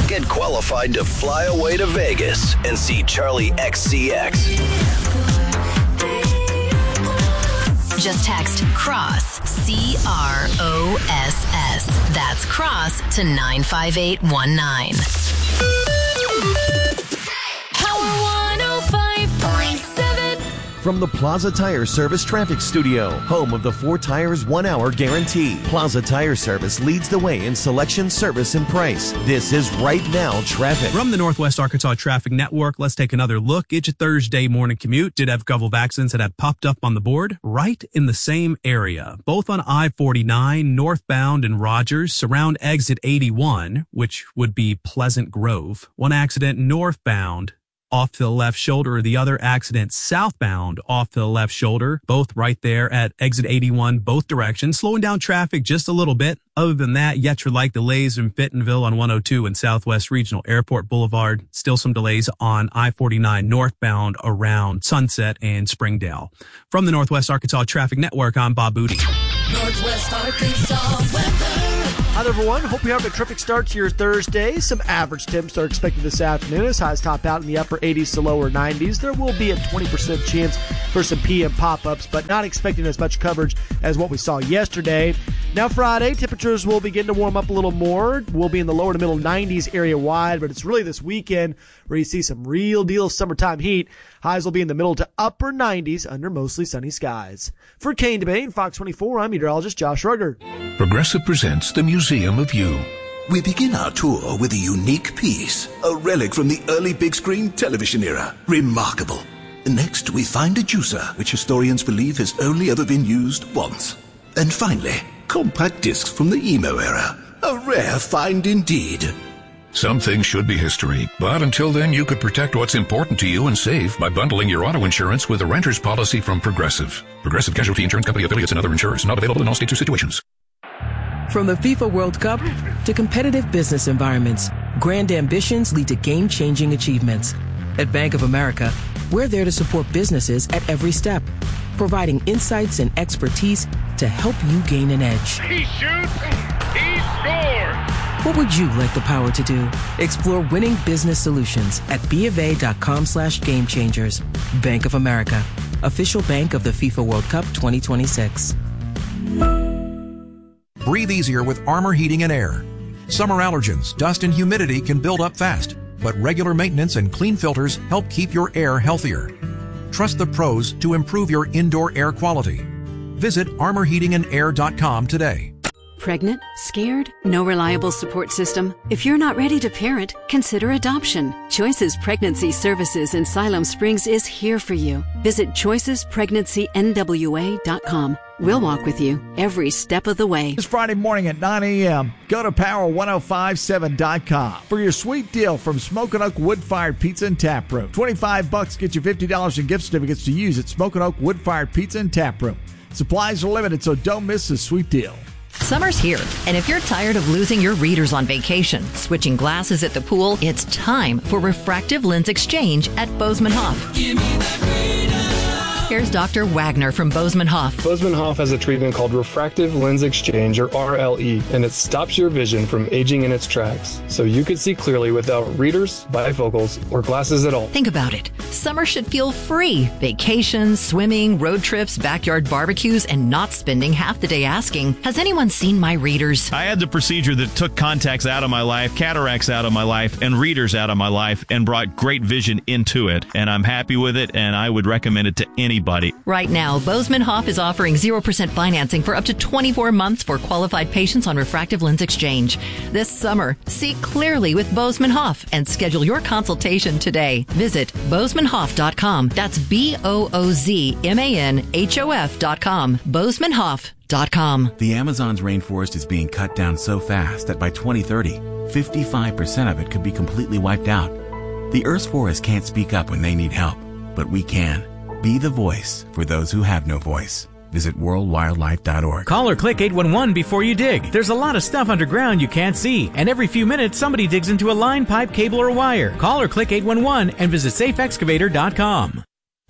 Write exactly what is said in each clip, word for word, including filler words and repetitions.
Get qualified to fly away to Vegas and see Charlie X C X. Just text CROSS, C R O S S. That's CROSS to nine five eight one nine. Power one oh five point seven. From the Plaza Tire Service Traffic Studio, home of the four tires, one hour guarantee. Plaza Tire Service leads the way in selection, service, and price. This is Right Now Traffic. From the Northwest Arkansas Traffic Network, let's take another look. It's a Thursday morning commute. Did have a couple of accidents that had popped up on the board right in the same area, both on I forty-nine, northbound in Rogers, surround exit eighty-one, which would be Pleasant Grove. One accident northbound off to the left shoulder, the other accident southbound off to the left shoulder, both right there at exit eighty-one, both directions, slowing down traffic just a little bit. Other than that, yet to like delays in Fittonville on one oh two and Southwest Regional Airport Boulevard. Still some delays on I forty-nine northbound around Sunset and Springdale. From the Northwest Arkansas Traffic Network, I'm Bob Booty. Northwest Arkansas weather. Hi there, everyone. Hope you're having a terrific start to your Thursday. Some average temps are expected this afternoon as highs top out in the upper eighties to lower nineties. There will be a twenty percent chance for some P M pop-ups, but not expecting as much coverage as what we saw yesterday. Now Friday, temperatures will begin to warm up a little more. We'll be in the lower to middle nineties area-wide, but it's really this weekend where you see some real deal summertime heat. Highs will be in the middle to upper nineties under mostly sunny skies. For Kane Debate and Fox twenty-four, I'm meteorologist Josh Ruger. Progressive presents the Museum of You. We begin our tour with a unique piece, a relic from the early big screen television era. Remarkable. Next, we find a juicer, which historians believe has only ever been used once. And finally, compact discs from the emo era. A rare find indeed. Some things should be history, but until then you could protect what's important to you and save by bundling your auto insurance with a renter's policy from Progressive. Progressive Casualty Insurance Company affiliates and other insurers. Not available in all states or situations. From the FIFA World Cup to competitive business environments, grand ambitions lead to game-changing achievements. At Bank of America, we're there to support businesses at every step, providing insights and expertise to help you gain an edge. He shoots, he scores! What would you like the power to do? Explore winning business solutions at BofA.com slash game changers. Bank of America, official bank of the FIFA World Cup twenty twenty-six. Breathe easier with Armor Heating and Air. Summer allergens, dust, and humidity can build up fast, but regular maintenance and clean filters help keep your air healthier. Trust the pros to improve your indoor air quality. Visit armor heating and air dot com today. Pregnant? Scared? No reliable support system? If you're not ready to parent, consider adoption. Choices Pregnancy Services in Siloam Springs is here for you. Visit choices pregnancy n w a dot com. We'll walk with you every step of the way. It's Friday morning at nine a.m. Go to power one oh five seven dot com for your sweet deal from Smokin' Oak Wood-Fired Pizza and Tap Room. twenty-five bucks gets you fifty dollars in gift certificates to use at Smokin' Oak Wood-Fired Pizza and Tap Room. Supplies are limited, so don't miss this sweet deal. Summer's here, and if you're tired of losing your readers on vacation, switching glasses at the pool, it's time for refractive lens exchange at Bozeman Hoff. Give me that freedom. Here's Doctor Wagner from Bozeman Hoff. Bozeman Hoff has a treatment called refractive lens exchange, or R L E, and it stops your vision from aging in its tracks, so you can see clearly without readers, bifocals, or glasses at all. Think about it. Summer should feel free. Vacations, swimming, road trips, backyard barbecues, and not spending half the day asking, has anyone seen my readers? I had the procedure that took contacts out of my life, cataracts out of my life, and readers out of my life, and brought great vision into it. And I'm happy with it, and I would recommend it to anybody. Right now, Bozeman Hoff is offering zero percent financing for up to twenty-four months for qualified patients on refractive lens exchange. This summer, see clearly with Bozeman Hoff and schedule your consultation today. Visit bozeman hoff dot com. That's B O O Z M A N H O F dot com. bozeman hoff dot com. The Amazon's rainforest is being cut down so fast that by twenty thirty, fifty-five percent of it could be completely wiped out. The Earth's forests can't speak up when they need help, but we can. Be the voice for those who have no voice. Visit world wildlife dot org. Call or click eight one one before you dig. There's a lot of stuff underground you can't see, and every few minutes somebody digs into a line, pipe, cable, or wire. Call or click eight one one and visit safe excavator dot com.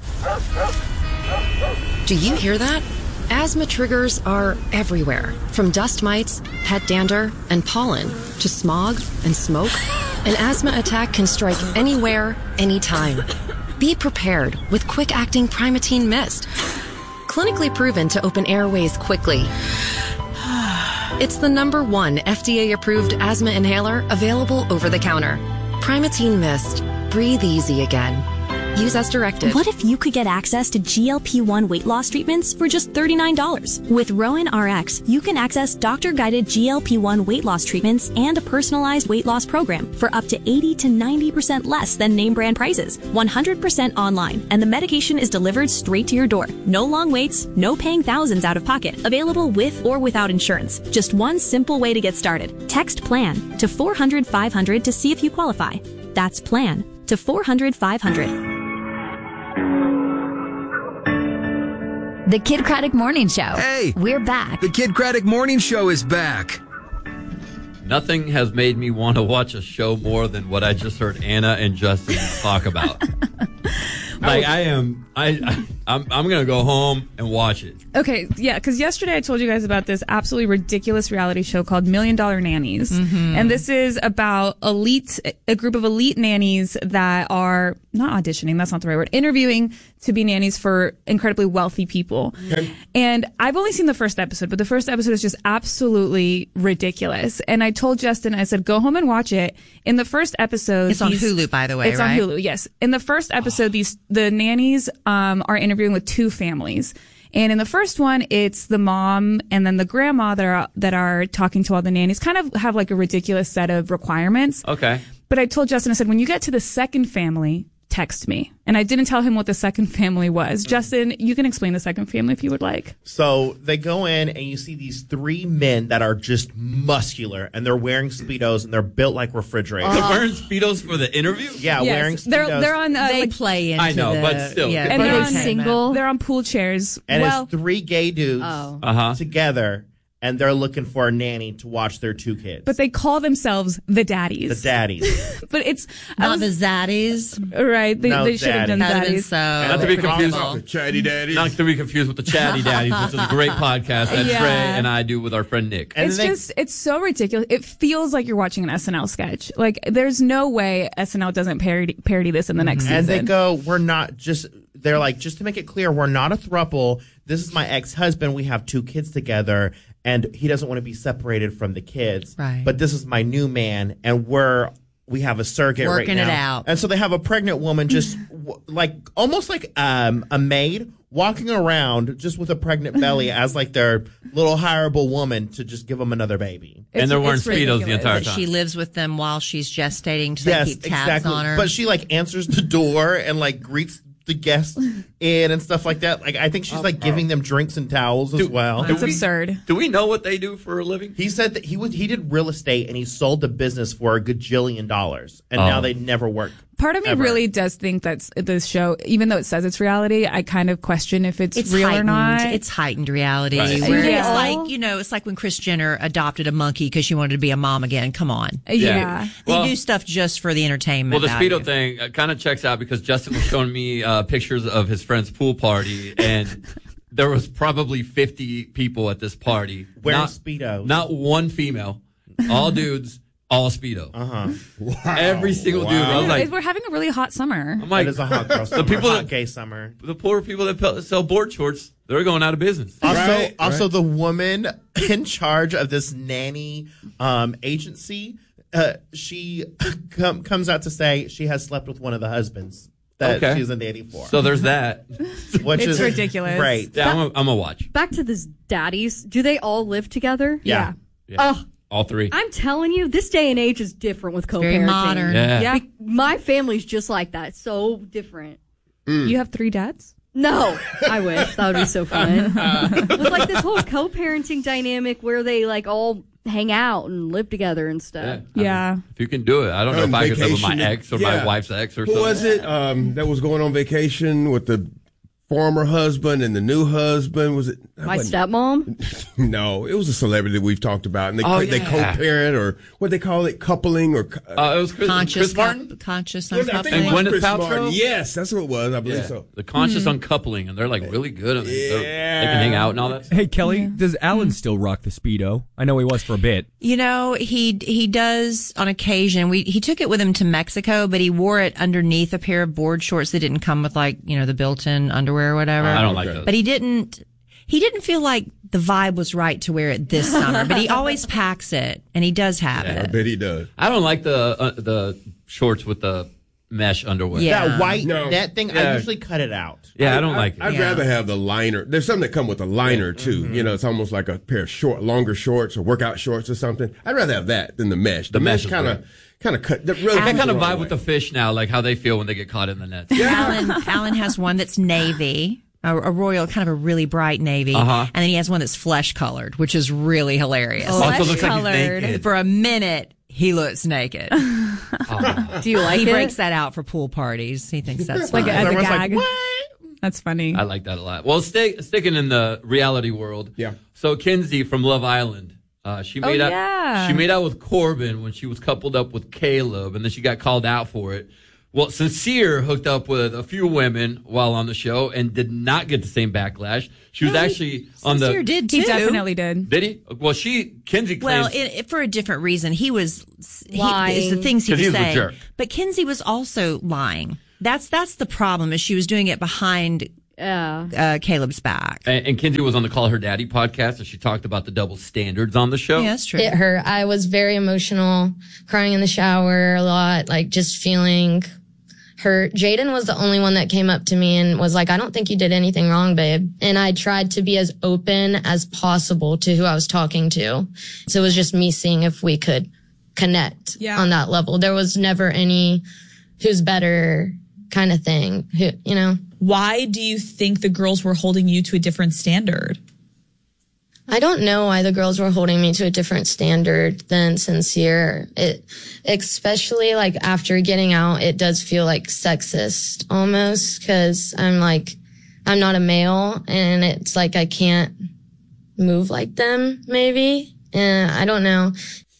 Do you hear that? Asthma triggers are everywhere, from dust mites, pet dander, and pollen, to smog and smoke. An asthma attack can strike anywhere, anytime. Be prepared with quick-acting Primatene Mist. Clinically proven to open airways quickly. It's the number one F D A-approved asthma inhaler available over the counter. Primatene Mist. Breathe easy again. Use as directed. What if you could get access to G L P one weight loss treatments for just thirty-nine dollars? With Rowan R X, you can access doctor-guided G L P one weight loss treatments and a personalized weight loss program for up to eighty to ninety percent less than name brand prices. one hundred percent online, and the medication is delivered straight to your door. No long waits, no paying thousands out of pocket. Available with or without insurance. Just one simple way to get started. Text PLAN to four hundred five hundred to see if you qualify. That's PLAN to four hundred five hundred. The Kid Craddock Morning Show. Hey! We're back. The Kid Craddock Morning Show is back. Nothing has made me want to watch a show more than what I just heard Anna and Justin talk about. Like, I am, I, I I'm, I'm going to go home and watch it. Okay, yeah, because yesterday I told you guys about this absolutely ridiculous reality show called Million Dollar Nannies. Mm-hmm. And this is about elite, a group of elite nannies that are not auditioning, that's not the right word, interviewing to be nannies for incredibly wealthy people. Okay. And I've only seen the first episode, but the first episode is just absolutely ridiculous. And I told Justin, I said, go home and watch it. In the first episode... It's on these- Hulu, by the way, It's right? on Hulu, yes. In the first episode, these the nannies um, are interviewing with two families. And in the first one, it's the mom and then the grandma that are that are talking to all the nannies, kind of have like a ridiculous set of requirements. Okay. But I told Justin, I said, when you get to the second family, text me. And I didn't tell him what the second family was. Justin, you can explain the second family if you would like. So they go in and you see these three men that are just muscular and they're wearing Speedos and they're built like refrigerators. They're wearing Speedos for the interview? Yeah, Yes, wearing Speedos. They're, they're on, uh, They like, play into I know, the, but still. Yeah, and they're on entertainment. single. They're on pool chairs. and well, it's three gay dudes Oh. Uh-huh. together and they're looking for a nanny to watch their two kids. but they call themselves the daddies. The daddies. But it's Not the zaddies. right. They, No, they should have done That'd have been daddies. so. Not to be confused, predictable. Chatty daddies. not to be confused with the Chatty Daddies, which is a great podcast that Yeah. Trey and I do with our friend Nick. And It's then they- just, it's so ridiculous. It feels like you're watching an S N L sketch. Like, there's no way S N L doesn't parody, parody this in the next And season. they go, we're not just, they're like, just to make it clear, we're not a throuple. This is my ex-husband. We have two kids together and he doesn't want to be separated from the kids. Right. But this is my new man and we're, we have a surrogate Working right it now. out. And so they have a pregnant woman just w- like, almost like um, a maid walking around just with a pregnant belly as like their little hireable woman to just give them another baby. And they're wearing it's Speedos the ridiculous. entire But time. she lives with them while she's gestating to Yes, keep tabs exactly. on her. But she like answers the door and like greets the guests in and stuff like that. Like I think she's like giving them drinks and towels as well. It's absurd. Do we know what they do for a living? He said that he was he did real estate and he sold the business for a gajillion dollars, and Oh. now they never work. Part of me ever. really does think that this show, even though it says it's reality, I kind of question if it's, It's real heightened. or not. It's heightened reality. Right. Where Yeah. it's like, you know, it's like when Kris Jenner adopted a monkey because she wanted to be a mom again. Come on. Yeah. They Well- do stuff just for the entertainment. Well, the value. Speedo thing uh, kind of checks out because Justin was showing me uh, pictures of his friend's pool party, and there was probably fifty people at this party. Wearing not, Speedos. Not one female. All dudes, all Speedo. Uh huh. Every single dude. I was like, We're having a really hot summer. I'm like, It is a hot girl summer, the people hot that, gay summer. the poor people that pe- sell board shorts, they're going out of business. Also, Right, also right. the woman in charge of this nanny um, agency, uh, she com- comes out to say she has slept with one of the husbands that Okay. she's a nanny for. So there's that. Which It's is ridiculous. Great. Yeah, I'm a, I'm a watch. Back to this daddies. Do they all live together? Yeah. Yeah. Oh, All three. I'm telling you, this day and age is different with co-parenting. very modern. Yeah. Yeah. Be- my family's just like that. So different. You have three dads? No, I wish. That would be so fun. With like this whole co-parenting dynamic where they like all hang out and live together and stuff. Yeah. Yeah. If you can do it. I don't know On if I could live with my vacation. ex or Yeah. my wife's ex or Who something. was it um, that was going on vacation with the former husband and the new husband? Was it My stepmom? No, it was a celebrity that we've talked about, and they Oh, they yeah. co-parent or what they call it, coupling or. Uh, it was Chris, Conscious, Chris cou- Martin. conscious Yeah, I think uncoupling. it was And Gwyneth Chris Paltrow? Martin. Yes, that's what it was. I believe Yeah. so. The conscious Hmm. uncoupling, and they're like really good. I mean, they're- Yeah. they can hang out and all that. Hey, Kelly, does Alan still rock the Speedo? I know he was for a bit. You know, he he does on occasion. We he took it with him to Mexico, but he wore it underneath a pair of board shorts that didn't come with like you know the built-in underwear or whatever. I don't like those. But he didn't. He didn't feel like the vibe was right to wear it this summer. But he always packs it, and he does have Yeah. I it. bet he does. I don't like the uh, the shorts with the mesh underwear. Yeah. That white No. net thing, Yeah. I usually cut it out. Yeah, I don't like it. I'd Yeah. rather have the liner. There's some that come with a liner too. You know, it's almost like a pair of short, longer shorts or workout shorts or something. I'd rather have that than the mesh. The, The mesh mesh is kind of, great. kind of cut. That really I goes kind the of wrong vibe with way. the fish now, like how they feel when they get caught in the nets. Alan Alan has one that's navy. A, a royal, kind of a really bright navy, Uh-huh. and then he has one that's flesh colored, which is really hilarious. Also looks like he's Flesh-colored. naked. For a minute, he looks naked. Oh. Do you like he it? breaks that out for pool parties. He thinks that's Like fun. as a Everyone's like, gag. what? That's funny. I like that a lot. Well, stay, sticking in the reality world. Yeah. So Kinsey from Love Island, uh, she Oh, made out. yeah. She made out with Corbin when she was coupled up with Caleb, and then she got called out for it. Well, Sincere hooked up with a few women while on the show and did not get the same backlash. She was No, he- actually on the. Sincere did too. He definitely did. Did he? Well, she Kinsey claims. Well, it, it- for a different reason. He was he, Lying. is the things he 'Cause was he was a saying. jerk. But Kinsey was also lying. That's that's the problem. Is she was doing it behind Yeah. uh, Caleb's back. and, and Kinsey was on the Call Her Daddy podcast, and she talked about the double standards on the show. Yeah, that's true. It hurt. I was very emotional, crying in the shower a lot, like just feeling hurt. Jaden was the only one that came up to me and was like, I don't think you did anything wrong, babe. And I tried to be as open as possible to who I was talking to. So it was just me seeing if we could connect Yeah. on that level. There was never any who's better kind of thing, who, you know. Why do you think the girls were holding you to a different standard? I don't know why the girls were holding me to a different standard than Sincere. It, especially like after getting out, it does feel like sexist almost because I'm like, I'm not a male and it's like I can't move like them maybe. And I don't know.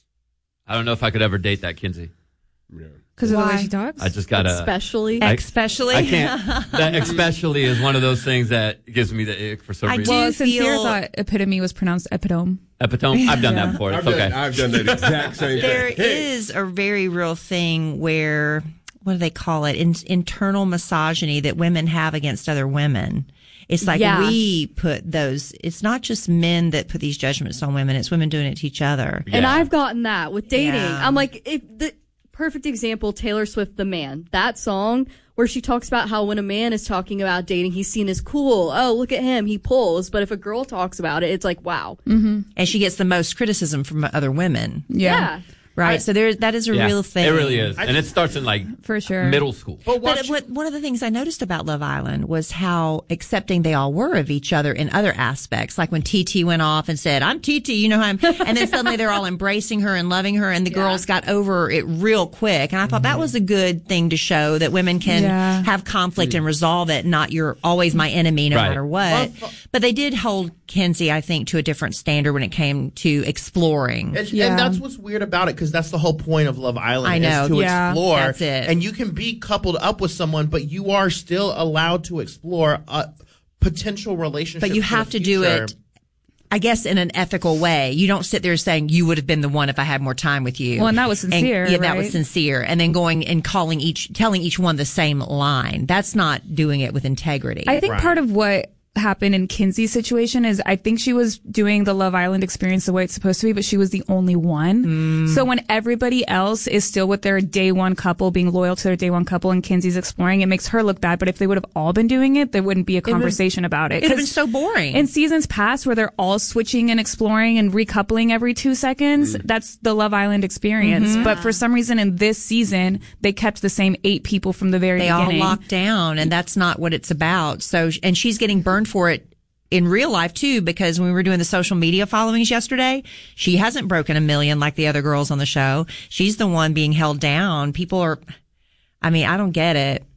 I don't know if I could ever date that Kinsey. Because of the way Why? she talks? I just gotta. Especially. I- Especially. I can't. That especially is one of those things that gives me the ick for some I reason. do Well, Sincere feel- thought epitome was pronounced epitome. Epitome. I've done that Yeah. before. It's I've done, okay. I've done that exact same There thing. is a very real thing where, what do they call it? In, internal misogyny that women have against other women. It's like Yeah. we put those, it's not just men that put these judgments on women, it's women doing it to each other. And Yeah. I've gotten that with dating. Yeah. I'm like, if the perfect example, Taylor Swift, The Man, that song where she talks about how when a man is talking about dating, he's seen as cool. Oh, look at him. He pulls. But if a girl talks about it, it's like, wow. And she gets the most criticism from other women. Yeah. Right. I- so there, that is a Yeah, real thing. It really is, and it starts in like For sure. middle school. But watch, But what, one of the things I noticed about Love Island was how accepting they all were of each other in other aspects. Like when T T went off and said, I'm T T, you know how I'm, and then suddenly they're all embracing her and loving her and the girls got over it real quick. And I thought that was a good thing to show that women can Yeah. have conflict and resolve it, not you're always my enemy no Right. matter what. But they did hold Kinsey, I think, to a different standard when it came to exploring. And, Yeah. and that's what's weird about it, because that's the whole point of Love Island. I know. Is to Yeah. explore. That's it. And you can be coupled up with someone, but you are still allowed to explore a potential relationship. But you for the have to do future. it, I guess, in an ethical way. You don't sit there saying you would have been the one if I had more time with you. Well, and that was And- Sincere, yeah, that was right? sincere. And then going and calling each, telling each one the same line. That's not doing it with integrity. I think part of what happened in Kinsey's situation is I think she was doing the Love Island experience the way it's supposed to be, but she was the only one. Mm. So when everybody else is still with their day one couple, being loyal to their day one couple, and Kinsey's exploring, it makes her look bad. But if they would have all been doing it, there wouldn't be a conversation about it. It'd have been 'Cause so boring. in seasons past where they're all switching and exploring and recoupling every two seconds, that's the Love Island experience. Mhm. But for some reason in this season, they kept the same eight people from the very They all beginning. locked down, and that's not what it's about. So, and she's getting burned for it in real life too, because when we were doing the social media followings yesterday, she hasn't broken a million like the other girls on the show. She's the one being held down. People are, I mean, I don't get it.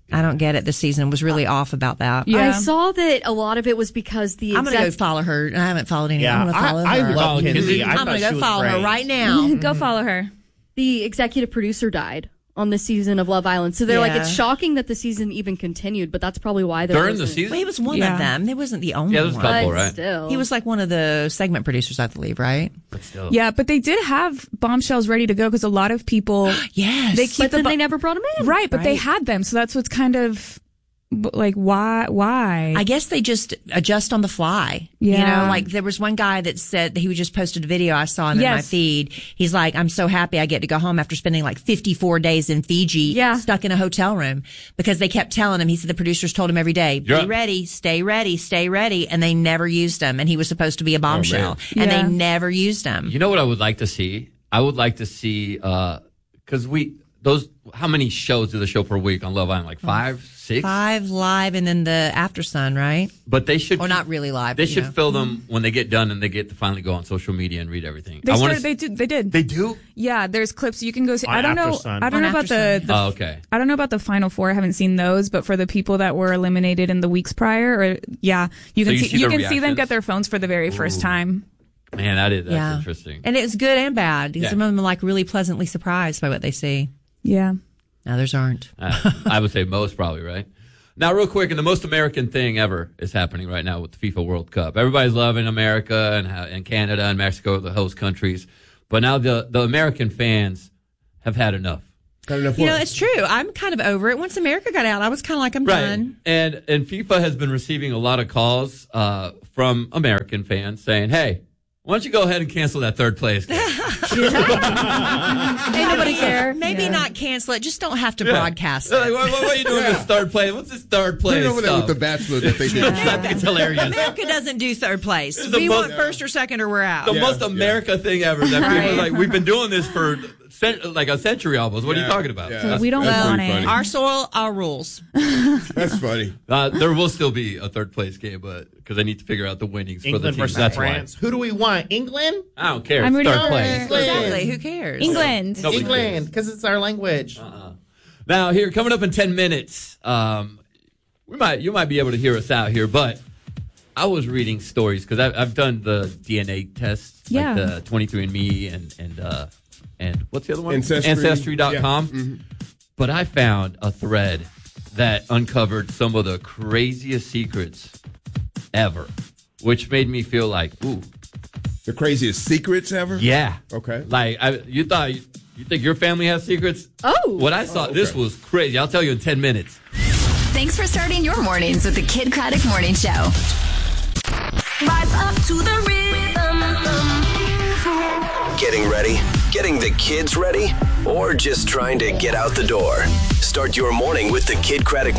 I don't get it. This season was really off about that. I saw that a lot of it was because the I'm going to exec- go follow her. I haven't followed any. Yeah, I'm going to follow I, her. I love Kinsey. I I'm thought going to she go was follow her great. right now. Go follow her. The executive producer died on this season of Love Island. So they're like, Yeah. it's shocking that the season even continued, but that's probably why there During the wasn't- season? Well, he was one Yeah. of them. He wasn't the only Yeah, there's a one. couple, But right? still. He was like one of the segment producers, I believe, right? But still. Yeah, but they did have bombshells ready to go because a lot of people, Yes. they keep But the then bo- they never brought him in. right, but they Right. had them, so that's what's kind of b- like why why I guess they just adjust on the fly. You Yeah. know, like there was one guy that said that he just posted a video I saw in my Yes. feed. He's like, I'm so happy I get to go home after spending like fifty-four days in Fiji, Yeah. stuck in a hotel room because they kept telling him, he said the producers told him every day, be Yeah. ready, stay ready, stay ready. And they never used him. And he was supposed to be a bombshell man. and Yeah. they never used him. You know what I would like to see? I would like to see, uh, cause we, those, how many shows do the show per week on Love Island? Like five, six? Five live and then the After Sun, right? But they should, Or not really live. they but, you should know. fill them when they get done and they get to finally go on social media and read everything. they I wanna started, they did they did They do? yeah. There's clips you can go see. On I don't know. After Sun. I don't On know about After the, Sun. the Oh, okay. I don't know about the final four. I haven't seen those, but for the people that were eliminated in the weeks prior, or yeah, you So can you see, see you the can see them reactions? get their phones for the very first Ooh. time. Man, that is, that's Yeah. interesting. And it was good and bad. Yeah. Some of them are like really pleasantly surprised by what they see. Yeah. Others aren't. Uh, I would say most probably, right? Now, real quick, and the most American thing ever is happening right now with the FIFA World Cup. Everybody's loving America and, how- and Canada and Mexico, the host countries. But now the, the American fans have had enough. Got enough You know, work. it's true. I'm kind of over it. Once America got out, I was kind of like, I'm done. And and FIFA has been receiving a lot of calls uh, from American fans saying, hey, why don't you go ahead and cancel that third place game? Ain't nobody care. Maybe Yeah. not cancel it. Just don't have to Yeah. broadcast They're like, it. what, what are you doing this third place? What's this third place Put it over there stuff? with the Bachelor that they did. I think it's hilarious. America doesn't do third place. It's the We most- want first or second or we're out. The Yeah, most yeah. America thing ever. That people are Right. like, we've been doing this for cent- like a century almost. What are you Yeah, talking about? yeah. That's- we don't that's want pretty it. funny. Our soil, our rules. That's funny. Uh, there will still be a third place game, but because I need to figure out the winnings England for the teams. versus That's France. Who do we want? England? why. I don't care. I'm It's rooting third for- place. Exactly. Who cares? England. Nobody England, cares. because it's our language. Uh-uh. Now, here, coming up in ten minutes, um, we might you might be able to hear us out here, but I was reading stories because I've done the D N A tests, Yeah. like the twenty-three and me and and uh, and what's the other one? Ancestry. Ancestry dot com. Yeah. Mhm. But I found a thread that uncovered some of the craziest secrets ever, which made me feel like, ooh, The craziest secrets ever? yeah. Okay. Like, I, you thought, you think your family has secrets? Oh. What I saw, Oh, okay. this was crazy. I'll tell you in ten minutes. Thanks for starting your mornings with the Kid Craddock Morning Show. Rise up to the rhythm. Getting ready? Getting the kids ready? Or just trying to get out the door? Start your morning with the Kid Craddock